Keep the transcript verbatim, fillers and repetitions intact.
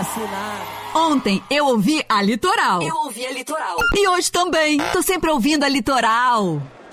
Vacinar. Ontem eu ouvi a Litoral. Eu ouvi a Litoral. E hoje também. Tô sempre ouvindo a Litoral.